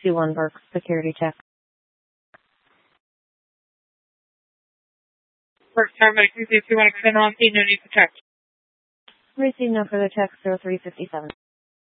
21 Burke, security check. First paramedic 321 extend on scene, no need for check. Receive no further checks, 0357.